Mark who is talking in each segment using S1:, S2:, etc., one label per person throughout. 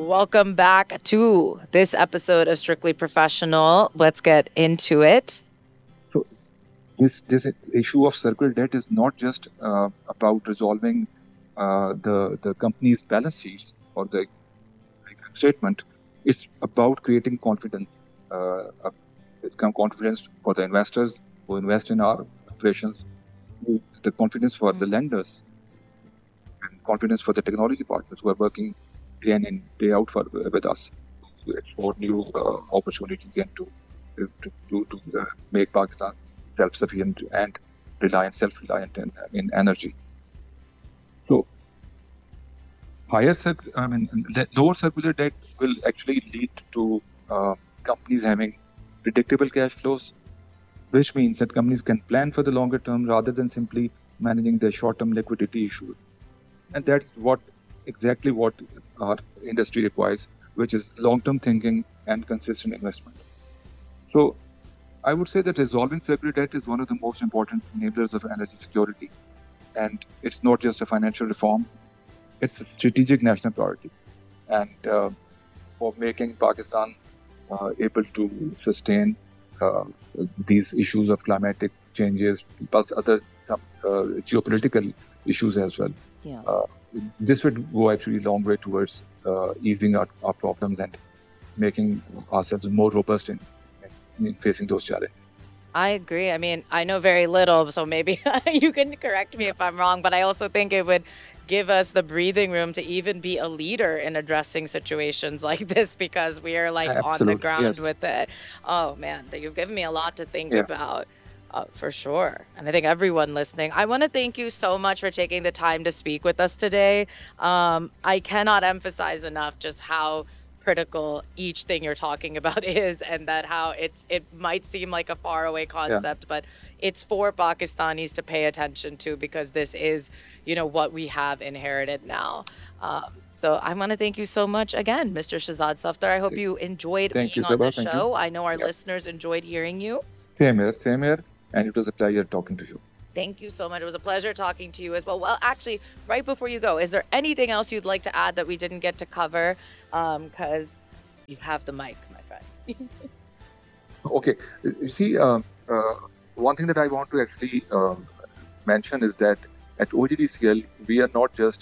S1: Welcome back to this episode of Strictly Professional. Let's get into it.
S2: So this issue of circular debt is not just about resolving the company's balance sheet or the income statement. It's about creating confidence. It's confidence for the investors who invest in our operations, the confidence for the lenders, and confidence for the technology partners who are working day in and day out with us to explore new opportunities and to make Pakistan self-sufficient and self-reliant in energy. So lower circular debt will actually lead to companies having predictable cash flows, which means that companies can plan for the longer term rather than simply managing their short-term liquidity issues. And that's exactly what our industry requires, which is long-term thinking and consistent investment. So I would say that resolving circular debt is one of the most important enablers of energy security. And it's not just a financial reform, it's a strategic national priority. And for making Pakistan able to sustain these issues of climatic changes, plus other geopolitical issues as well.
S1: Yeah.
S2: This would go actually a long way towards easing our problems and making ourselves more robust in facing those challenges.
S1: I agree. I mean, I know very little, so maybe you can correct me if I'm wrong, but I also think it would give us the breathing room to even be a leader in addressing situations like this because we are like on the
S2: Absolutely,
S1: ground
S2: yes.
S1: with it. Oh man, you've given me a lot to think
S2: Yeah.
S1: about. For sure. And I think everyone listening, I want to thank you so much for taking the time to speak with us today. I cannot emphasize enough just how critical each thing you're talking about is, and that how it might seem like a faraway concept, but it's for Pakistanis to pay attention to because this is, what we have inherited now. So I want to thank you so much again, Mr. Shahzad Safdar. I hope you enjoyed
S2: Thank
S1: being
S2: you,
S1: on the
S2: Sabah. Thank you.
S1: show. I know our
S2: Yeah.
S1: listeners enjoyed hearing you.
S2: Same here. And it was a pleasure talking to you.
S1: Thank you so much. It was a pleasure talking to you as well. Well, actually, right before you go, is there anything else you'd like to add that we didn't get to cover? Because you have the mic, my friend.
S2: Okay. You see, one thing that I want to actually mention is that at OGDCL, we are not just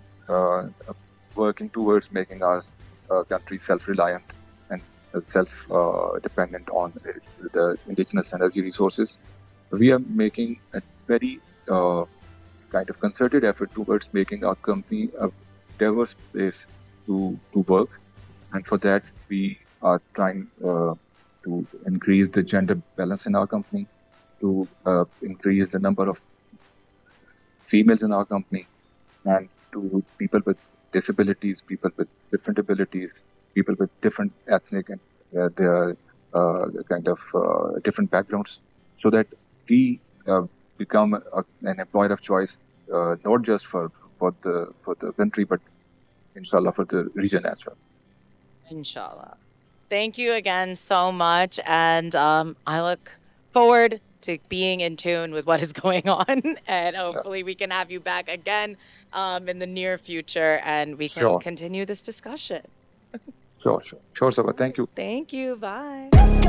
S2: working towards making our country self-reliant and self-dependent on the indigenous energy resources. We are making a very kind of concerted effort towards making our company a diverse place to work. And for that, we are trying to increase the gender balance in our company, to increase the number of females in our company, and to people with disabilities, people with different abilities, people with different ethnic and their kind of different backgrounds, so that we become an employer of choice, not just for the country, but inshallah for the region as well.
S1: Inshallah. Thank you again so much. And I look forward to being in tune with what is going on. And hopefully we can have you back again in the near future and we can continue this discussion.
S2: Sure, Sabah. Thank you.
S1: Thank you. Bye.